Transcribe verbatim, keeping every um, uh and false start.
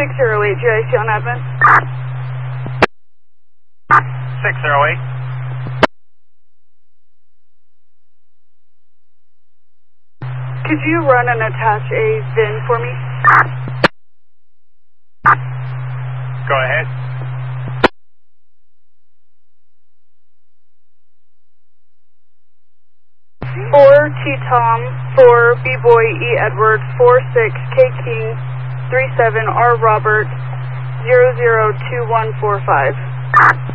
six zero eight, G I C on admin. six zero eight. Could you run and attach a V I N for me? Go ahead. four T Tom, four B Boy E Edward, four six K King, three seven R Robert, zero zero two one four five.